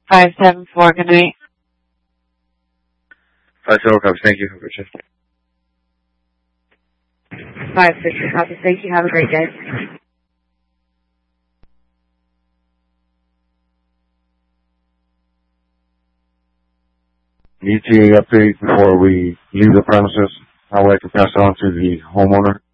574, good night. 5-0 copy, thank you. 5-6 copy, thank you, have a great day. ETA update before we leave the premises. How I can pass it on to the homeowner.